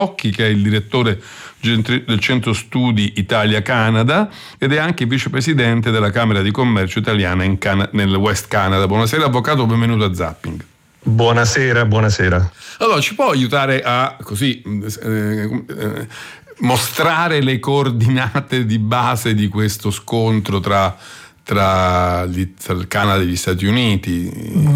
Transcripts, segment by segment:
Occhi, che è il direttore del Centro Studi Italia-Canada ed è anche vicepresidente della Camera di Commercio italiana nel West Canada. Buonasera avvocato, benvenuto a Zapping. Buonasera. Allora, ci può aiutare a mostrare le coordinate di base di questo scontro tra il Canada e gli Stati Uniti?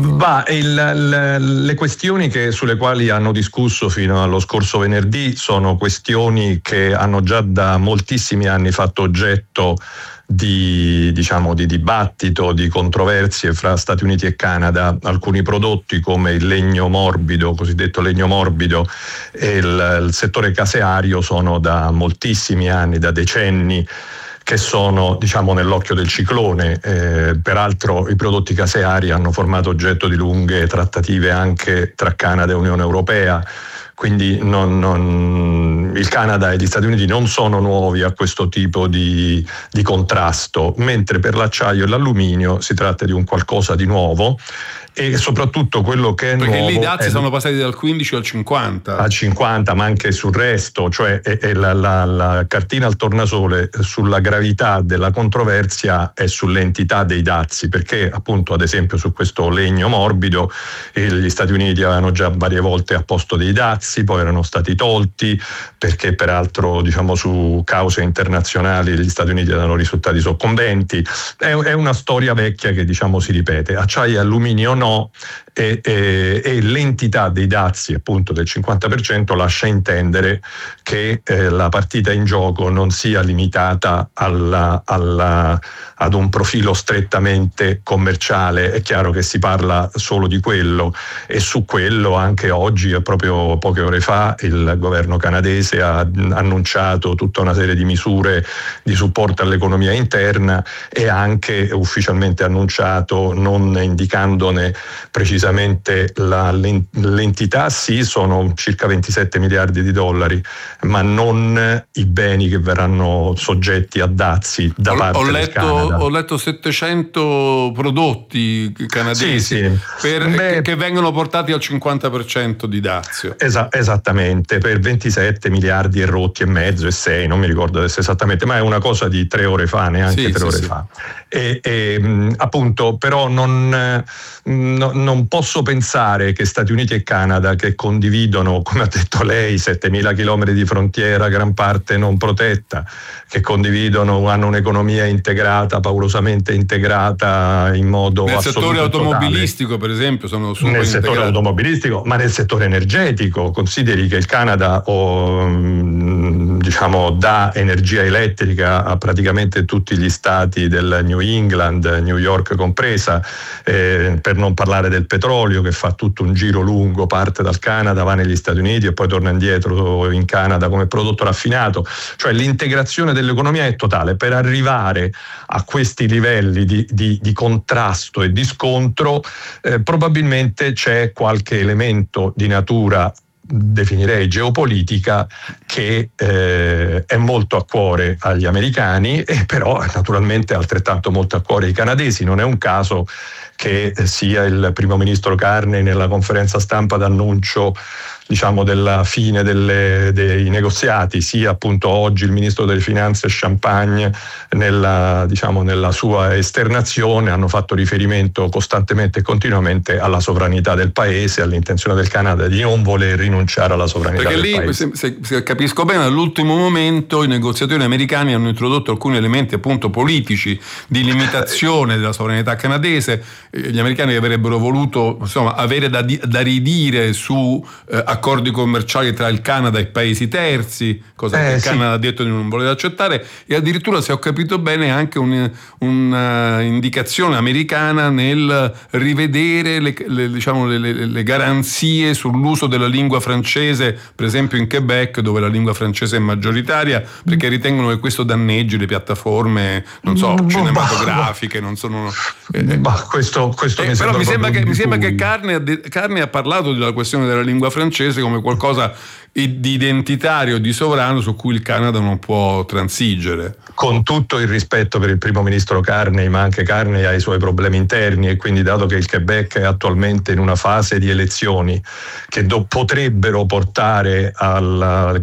Le questioni sulle quali hanno discusso fino allo scorso venerdì sono questioni che hanno già da moltissimi anni fatto oggetto di dibattito, di controversie fra Stati Uniti e Canada. Alcuni prodotti come il legno morbido, cosiddetto legno morbido, e il settore caseario sono da moltissimi anni, da decenni, che sono nell'occhio del ciclone. Peraltro i prodotti caseari hanno formato oggetto di lunghe trattative anche tra Canada e Unione Europea, quindi il Canada e gli Stati Uniti non sono nuovi a questo tipo di contrasto, mentre per l'acciaio e l'alluminio si tratta di un qualcosa di nuovo. E soprattutto quello che è perché nuovo, lì i dazi sono passati dal 15 al 50. Al 50, ma anche sul resto, cioè è la cartina al tornasole sulla gravità della controversia e sull'entità dei dazi, perché appunto ad esempio su questo legno morbido gli Stati Uniti avevano già varie volte apposto dei dazi, poi erano stati tolti perché peraltro su cause internazionali gli Stati Uniti erano risultati soccombenti. È una storia vecchia che si ripete. Acciaio e alluminio no, e l'entità dei dazi appunto del 50% lascia intendere che la partita in gioco non sia limitata ad un profilo strettamente commerciale. È chiaro che si parla solo di quello, e su quello anche oggi, proprio poche ore fa, il governo canadese ha annunciato tutta una serie di misure di supporto all'economia interna e ha anche ufficialmente annunciato, non indicandone precisamente l'entità, sì, sono circa 27 miliardi di dollari, ma non i beni che verranno soggetti a dazi da parte del Canada. Ho letto 700 prodotti canadesi che vengono portati al 50% di dazio. Esattamente, per 27 miliardi e rotti e mezzo e 6, non mi ricordo adesso esattamente, ma è una cosa di 3 ore fa, neanche 3 ore fa. E appunto, però non posso pensare che Stati Uniti e Canada, che condividono, come ha detto lei, 7.000 chilometri di frontiera, gran parte non protetta, che hanno un'economia integrata, paurosamente integrata in modo nel assoluto. Settore automobilistico, per esempio, sono super nel integrati. Settore automobilistico, ma nel settore energetico. Consideri che il Canada dà energia elettrica a praticamente tutti gli stati del New England, New York compresa, per non parlare del petrolio, che fa tutto un giro lungo, parte dal Canada, va negli Stati Uniti e poi torna indietro in Canada come prodotto raffinato. Cioè l'integrazione dell'economia è totale. Per arrivare a questi livelli di contrasto e di scontro probabilmente c'è qualche elemento di natura, definirei geopolitica, che è molto a cuore agli americani, e però naturalmente altrettanto molto a cuore ai canadesi. Non è un caso che sia il primo ministro Carney nella conferenza stampa d'annuncio della fine dei negoziati, sia appunto oggi il ministro delle finanze Champagne nella sua esternazione hanno fatto riferimento costantemente e continuamente alla sovranità del paese, all'intenzione del Canada di non voler rinunciare alla sovranità del paese. Perché lì, se capisco bene, all'ultimo momento i negoziatori americani hanno introdotto alcuni elementi appunto politici di limitazione della sovranità canadese. Gli americani avrebbero voluto avere da ridire su accordi commerciali tra il Canada e paesi terzi, cosa che il Canada ha detto di non voler accettare, e addirittura, se ho capito bene, anche un'indicazione americana nel rivedere le garanzie sull'uso della lingua francese, per esempio in Quebec, dove la lingua francese è maggioritaria, perché ritengono che questo danneggi le piattaforme cinematografiche. Non sono questo però mi sembra che Carney ha parlato della questione della lingua francese come qualcosa di identitario, di sovrano, su cui il Canada non può transigere. Con tutto il rispetto per il primo ministro Carney, ma anche Carney ha i suoi problemi interni, e quindi, dato che il Quebec è attualmente in una fase di elezioni che potrebbero portare al